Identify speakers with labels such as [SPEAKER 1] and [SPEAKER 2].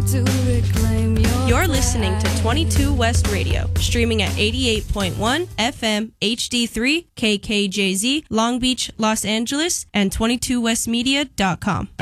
[SPEAKER 1] time to reclaim your
[SPEAKER 2] You're listening to 22 West Radio, streaming at 88.1 FM HD3 KKJZ, Long Beach, Los Angeles, and 22westmedia.com.